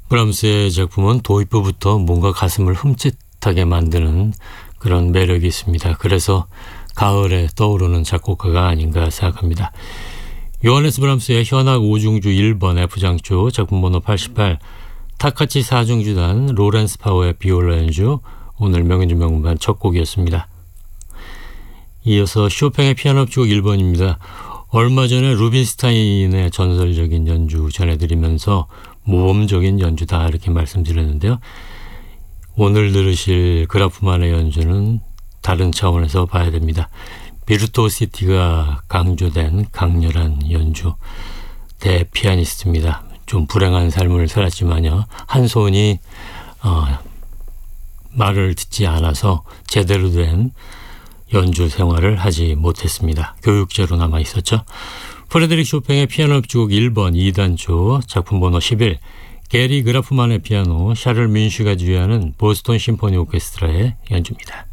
브람스의 작품은 도입부부터 뭔가 가슴을 흠칫하게 만드는 그런 매력이 있습니다. 그래서 가을에 떠오르는 작곡가가 아닌가 생각합니다. 요하네스 브람스의 현악 5중주 1번 F장조 작품 번호 88, 타카치 4중주단 로렌스 파워의 비올라 연주, 오늘 명연주 명음반 첫 곡이었습니다. 이어서 쇼팽의 피아노 협주곡 1번입니다. 얼마 전에 루빈스타인의 전설적인 연주 전해드리면서 모범적인 연주다 이렇게 말씀드렸는데요. 오늘 들으실 그라프만의 연주는 다른 차원에서 봐야 됩니다. 비르투오시티가 강조된 강렬한 연주, 대피아니스트입니다. 좀 불행한 삶을 살았지만요, 한 손이 말을 듣지 않아서 제대로 된 연주 생활을 하지 못했습니다. 교육자로 남아 있었죠. 프레드릭 쇼팽의 피아노 협주곡 1번 2단조 작품 번호 11, 게리 그라프만의 피아노, 샤를 민슈가 지휘하는 보스턴 심포니 오케스트라의 연주입니다.